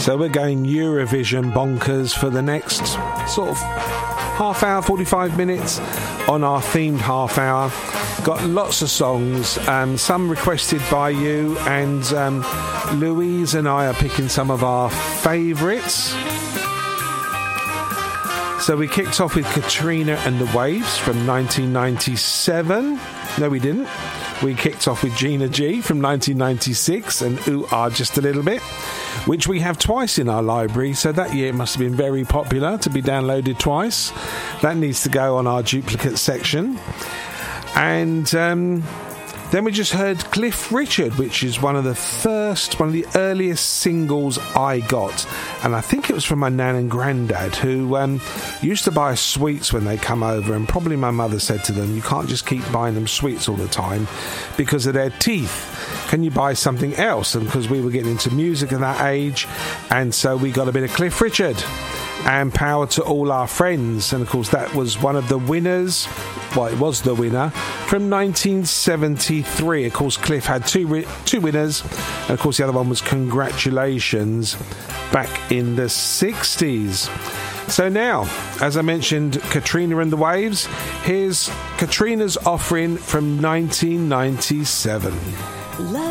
So we're going Eurovision bonkers for the next sort of half hour, 45 minutes on our themed half hour. Got lots of songs, some requested by you, and Louise and I are picking some of our favourites. So we kicked off with Katrina and the Waves from 1997. No, we didn't. We kicked off with Gina G from 1996 and Ooh Ah Just a Little Bit, which we have twice in our library, so that year it must have been very popular to be downloaded twice. That needs to go on our duplicate section. And then we just heard Cliff Richard, which is one of the earliest singles I got. And I think it was from my nan and granddad, who used to buy sweets when they come over. And probably my mother said to them, you can't just keep buying them sweets all the time because of their teeth. Can you buy something else? And because we were getting into music at that age. And so we got a bit of Cliff Richard and Power to All Our Friends. And of course that was one of the winners. Well, it was the winner from 1973. Of course, Cliff had two winners, and of course the other one was Congratulations back in the 60s. So now, as I mentioned, Katrina and the Waves. Here's Katrina's Offering from 1997.